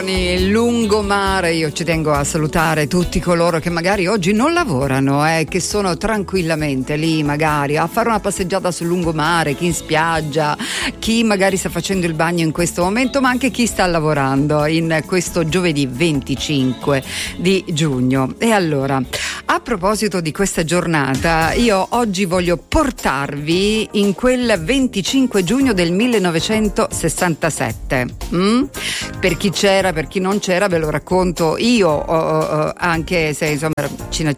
Lungomare, io ci tengo a salutare tutti coloro che magari oggi non lavorano, che sono tranquillamente lì magari a fare una passeggiata sul lungomare, chi in spiaggia, chi magari sta facendo il bagno in questo momento, ma anche chi sta lavorando in questo giovedì 25 di giugno. E allora, a proposito di questa giornata, io oggi voglio portarvi in quel 25 giugno del 1967. Per chi c'era, per chi non c'era, ve lo racconto io, anche se insomma Cina.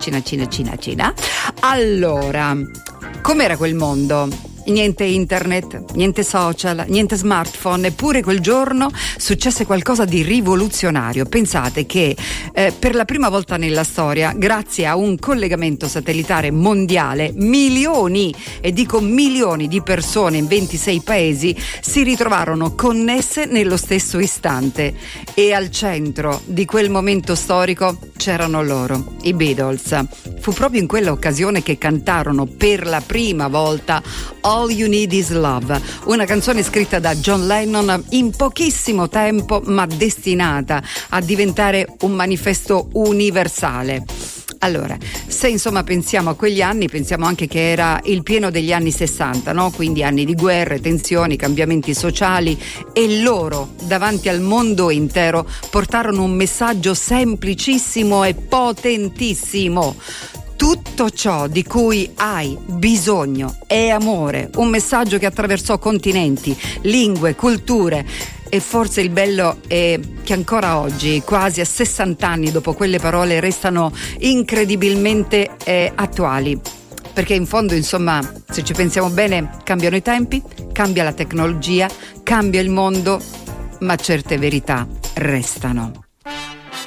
Allora, com'era quel mondo? Niente internet, niente social, niente smartphone, eppure quel giorno successe qualcosa di rivoluzionario. Pensate che per la prima volta nella storia, grazie a un collegamento satellitare mondiale, milioni, e dico milioni di persone in 26 paesi si ritrovarono connesse nello stesso istante, e al centro di quel momento storico c'erano loro, i Beatles. Fu proprio in quella occasione che cantarono per la prima volta All You Need Is Love, una canzone scritta da John Lennon in pochissimo tempo, ma destinata a diventare un manifesto universale. Allora, se insomma pensiamo a quegli anni, pensiamo anche che era il pieno degli anni 60, no? Quindi anni di guerre, tensioni, cambiamenti sociali, e loro davanti al mondo intero portarono un messaggio semplicissimo e potentissimo. Tutto ciò di cui hai bisogno è amore, un messaggio che attraversò continenti, lingue, culture. E forse il bello è che ancora oggi, quasi a 60 anni dopo quelle parole, restano incredibilmente attuali. Perché in fondo, insomma, se ci pensiamo bene, cambiano i tempi, cambia la tecnologia, cambia il mondo, ma certe verità restano.